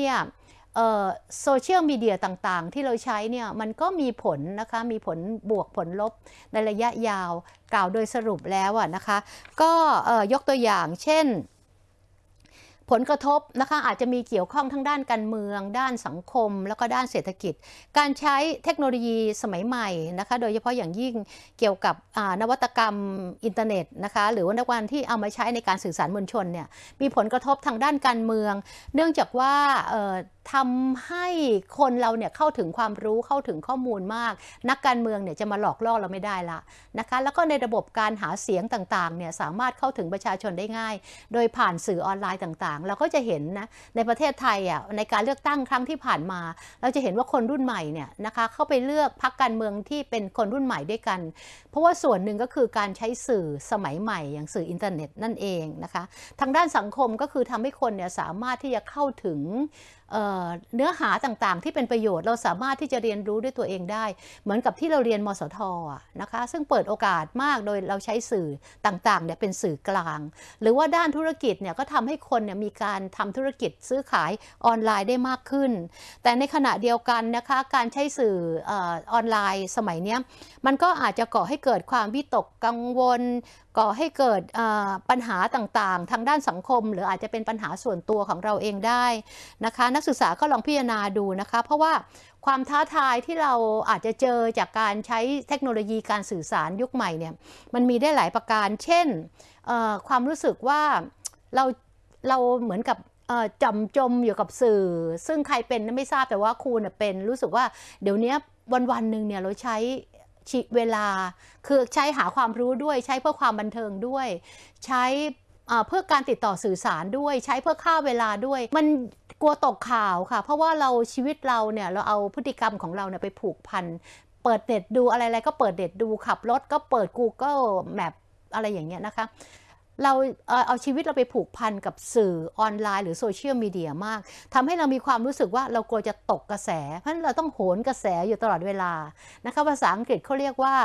เนี่ยโซเชียลมีเดียต่างๆที่เราใช้เนี่ยมันก็มีผลนะคะมีผลบวกผลลบในระยะยาวกล่าวโดยสรุปแล้วนะคะก็ยกตัวอย่างเช่นผลกระทบนะคะอาจจะมีเกี่ยวข้องทั้งด้านการเมืองด้านสังคมแล้วก็ด้านเศรษฐกิจการใช้เทคโนโลยีสมัยใหม่นะคะโดยเฉพาะอย่างยิ่งเกี่ยวกับนวัตกรรมอินเทอร์เน็ตนะคะหรือว่านวัตกรรมที่เอามาใช้ในการสื่อสารมวลชนเนี่ยมีผลกระทบทางด้านการเมืองเนื่องจากว่าทำให้คนเราเนี่ยเข้าถึงความรู้เข้าถึงข้อมูลมากนักการเมืองเนี่ยจะมาหลอกล่อเราไม่ได้ละนะคะแล้วก็ในระบบการหาเสียงต่างๆเนี่ยสามารถเข้าถึงประชาชนได้ง่ายโดยผ่านสื่อออนไลน์ต่างๆเราก็จะเห็นนะในประเทศไทยในการเลือกตั้งครั้งที่ผ่านมาเราจะเห็นว่าคนรุ่นใหม่เนี่ยนะคะเข้าไปเลือกพรรคการเมืองที่เป็นคนรุ่นใหม่ด้วยกันเพราะว่าส่วนหนึ่งก็คือการใช้สื่อสมัยใหม่อย่างสื่ออินเทอร์เน็ตนั่นเองนะคะทางด้านสังคมก็คือทำให้คนเนี่ยสามารถที่จะเข้าถึงเนื้อหาต่างๆที่เป็นประโยชน์เราสามารถที่จะเรียนรู้ด้วยตัวเองได้เหมือนกับที่เราเรียนมสท.นะคะซึ่งเปิดโอกาสมากโดยเราใช้สื่อต่างๆเนี่ยเป็นสื่อกลางหรือว่าด้านธุรกิจเนี่ยก็ทำให้คนเนี่ยมีการทำธุรกิจซื้อขายออนไลน์ได้มากขึ้นแต่ในขณะเดียวกันนะคะการใช้สื่อออนไลน์สมัยนี้มันก็อาจจะก่อให้เกิดความวิตกกังวลก่อให้เกิดปัญหาต่างๆทางด้านสังคมหรืออาจจะเป็นปัญหาส่วนตัวของเราเองได้นะคะนักศึกษาก็ลองพิจารณาดูนะคะเพราะว่าความท้าทายที่เราอาจจะเจอจากการใช้เทคโนโลยีการสื่อสารยุคใหม่เนี่ยมันมีได้หลายประการเช่นความรู้สึกว่าเราเหมือนกับจมอยู่กับสื่อซึ่งใครเป็นไม่ทราบแต่ว่าครูเป็นรู้สึกว่าเดี๋ยวนี้วันๆหนึ่งเนี่ยเราใช้เวลาคือใช้หาความรู้ด้วยใช้เพื่อความบันเทิงด้วยใช้เพื่อการติดต่อสื่อสารด้วยใช้เพื่อฆ่าเวลาด้วยมันกลัวตกข่าวค่ะเพราะว่าชีวิตเราเนี่ยเราเอาพฤติกรรมของเราเนี่ยไปผูกพันเปิดเน็ตดูอะไรๆก็เปิดเน็ตดูขับรถก็เปิด Google Map อะไรอย่างเงี้ยนะคะเราเอาชีวิตเราไปผูกพันกับสื่อออนไลน์หรือโซเชียลมีเดียมากทำให้เรามีความรู้สึกว่าเรากลัวจะตกกระแสเพราะฉะนั้นเราต้องโหนกระแสอยู่ตลอดเวลานะคะภาษาอังกฤษเขาเรียกว่า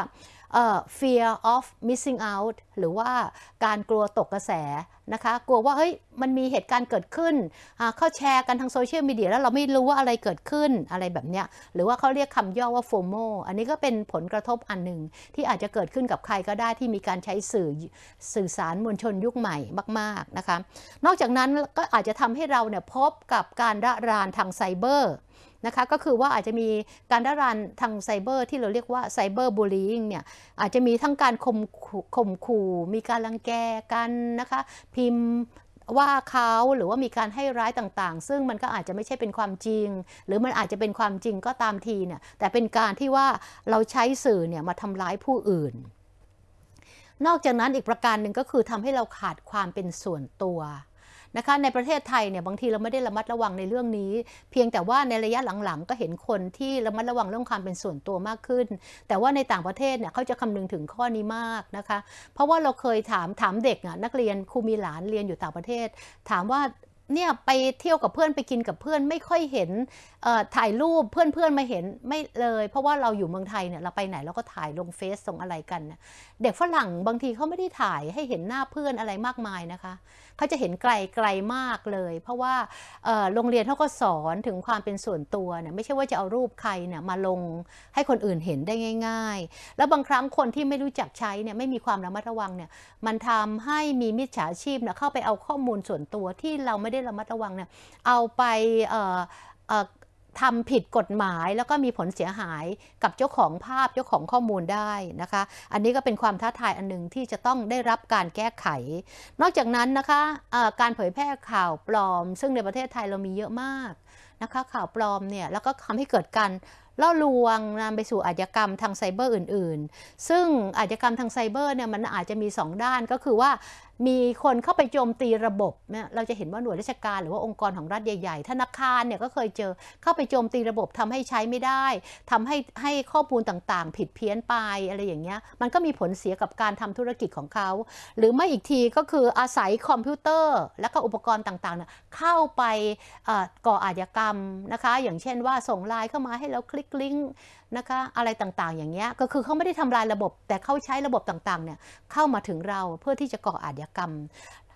fear of missing out หรือว่าการกลัวตกกระแสนะคะกลัวว่าเฮ้ยมันมีเหตุการณ์เกิดขึ้นเขาแชร์กันทางโซเชียลมีเดียแล้วเราไม่รู้ว่าอะไรเกิดขึ้นอะไรแบบเนี้ยหรือว่าเขาเรียกคำย่อว่า FOMO อันนี้ก็เป็นผลกระทบอันหนึ่งที่อาจจะเกิดขึ้นกับใครก็ได้ที่มีการใช้สื่อสารมวลชนยุคใหม่มากๆนะคะนอกจากนั้นก็อาจจะทำให้เราเนี่ยพบกับการระรานทางไซเบอร์นะคะก็คือว่าอาจจะมีการระรานทางไซเบอร์ที่เราเรียกว่าไซเบอร์บูลลีอิงเนี่ยอาจจะมีทั้งการข่มขู่มีการรังแกกันนะคะพิมพ์ว่าเขาหรือว่ามีการให้ร้ายต่างๆซึ่งมันก็อาจจะไม่ใช่เป็นความจริงหรือมันอาจจะเป็นความจริงก็ตามทีเนี่ยแต่เป็นการที่ว่าเราใช้สื่อเนี่ยมาทำร้ายผู้อื่นนอกจากนั้นอีกประการหนึ่งก็คือทำให้เราขาดความเป็นส่วนตัวนะคะในประเทศไทยเนี่ยบางทีเราไม่ได้ระมัดระวังในเรื่องนี้เพียงแต่ว่าในระยะหลังๆก็เห็นคนที่ระมัดระวังเรื่องความเป็นส่วนตัวมากขึ้นแต่ว่าในต่างประเทศเนี่ยเขาจะคำนึงถึงข้อนี้มากนะคะเพราะว่าเราเคยถามเด็กนักเรียนครูมีหลานเรียนอยู่ต่างประเทศถามว่าเนี่ยไปเที่ยวกับเพื่อนไปกินกับเพื่อนไม่ค่อยเห็นถ่ายรูปเพื่อนมาเห็นไม่เลยเพราะว่าเราอยู่เมืองไทยเนี่ยเราไปไหนเราก็ถ่ายลงเฟซส่งอะไรกันเด็กฝรั่งบางทีเขาไม่ได้ถ่ายให้เห็นหน้าเพื่อนอะไรมากมายนะคะเขาจะเห็นไกลมากเลยเพราะว่าโรงเรียนเขาก็สอนถึงความเป็นส่วนตัวเนี่ยไม่ใช่ว่าจะเอารูปใครเนี่ยมาลงให้คนอื่นเห็นได้ง่ายๆแล้วบางครั้งคนที่ไม่รู้จักใช้เนี่ยไม่มีความระมัดระวังเนี่ยมันทำให้มีมิจฉาชีพเนี่ยเข้าไปเอาข้อมูลส่วนตัวที่เราไม่ได้ระมัดระวังเนี่ยเอาไปทำผิดกฎหมายแล้วก็มีผลเสียหายกับเจ้าของภาพเจ้าของข้อมูลได้นะคะอันนี้ก็เป็นความท้าทายอันหนึ่งที่จะต้องได้รับการแก้ไขนอกจากนั้นนะคะการเผยแพร่ข่าวปลอมซึ่งในประเทศไทยเรามีเยอะมากนะคะข่าวปลอมเนี่ยแล้วก็ทำให้เกิดการล่อลวงนำไปสู่อาชญากรรมทางไซเบอร์อื่นๆซึ่งอาชญากรรมทางไซเบอร์เนี่ยมันอาจจะมี2ด้านก็คือว่ามีคนเข้าไปโจมตีระบบเนี่ยเราจะเห็นว่าหน่วยราชการหรือว่าองค์กรของรัฐใหญ่ๆธนาคารเนี่ยก็เคยเจอเข้าไปโจมตีระบบทำให้ใช้ไม่ได้ทำให้ข้อมูลต่างๆผิดเพี้ยนไปอะไรอย่างเงี้ยมันก็มีผลเสียกับการทำธุรกิจของเขาหรือไม่อีกทีก็คืออาศัยคอมพิวเตอร์และก็อุปกรณ์ต่างๆเนี่ยเข้าไปก่ออาชญากรรมนะคะอย่างเช่นว่าส่งไลน์เข้ามาให้เราคลิกลิงก์นะคะอะไรต่างๆอย่างเงี้ยก็คือเขาไม่ได้ทำลายระบบแต่เขาใช้ระบบต่างๆเนี่ยเข้ามาถึงเราเพื่อที่จะก่ออาชญากรรม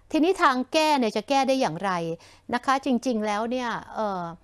ทีนี้ทางแก้เนี่ยจะแก้ได้อย่างไรนะคะจริงๆแล้วเนี่ย